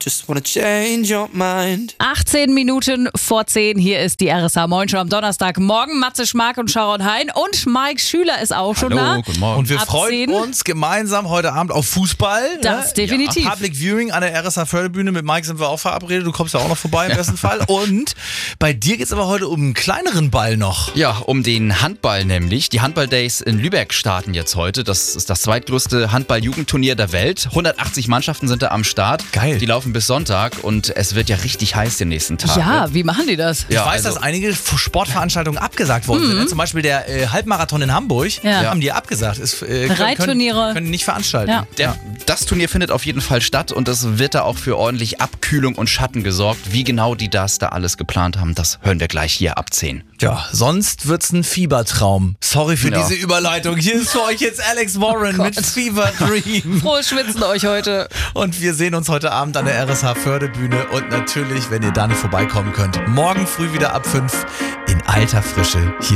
just wanna change your mind. 18 Minuten vor 10, hier ist die RSH Moin Show am Donnerstagmorgen. Matze Schmark und Sharon Hein und Mike Schüler ist auch schon da. Guten Morgen. Und wir Ab freuen 10. uns gemeinsam heute Abend auf Fußball. Das definitiv. Ja. Public Viewing an der RSH Förderbühne. Mit Mike sind wir auch verabredet. Du kommst ja auch noch vorbei im besten Fall. Und bei dir geht es aber heute um einen kleineren Ball noch. Ja, um den Handball nämlich. Die Handball-Days in Lübeck starten jetzt heute. Das ist das zweitgrößte Handball-Jugendturnier der Welt. 180 Mannschaften sind da am Start. Geil. Die laufen bis Sonntag und es wird ja richtig heiß den nächsten Tag. Ja, wie machen die das? Ich Ja, weiß, also- dass einige Sportveranstaltungen abgesagt worden sind. Zum Beispiel der Halbmarathon in Hamburg. Ja. Haben die abgesagt. Reitturniere. Können nicht veranstalten. Ja. Das Turnier findet auf jeden Fall statt und es wird da auch für ordentlich Abkühlung und Schatten gesorgt. Wie genau die das da alles geplant haben, das hören wir gleich hier ab 10. Ja, sonst wird's ein Fiebertraum. Sorry für Ja. diese Überleitung. Hier ist für euch jetzt Alex Warren mit Fever Dream. Frohes Schwitzen euch heute. Und wir sehen uns heute Abend an der RSH Förderbühne. Und natürlich, wenn ihr da nicht vorbeikommen könnt, morgen früh wieder ab 5 in alter Frische hier